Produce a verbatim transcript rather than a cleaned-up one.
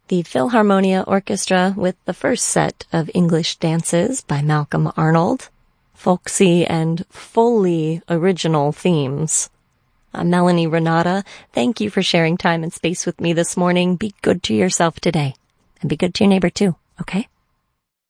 the Philharmonia Orchestra with the first set of English dances by Malcolm Arnold, folksy and fully original themes. I'm Melanie Renata. Thank you for sharing time and space with me this morning. Be good to yourself today, and be good to your neighbor too, okay?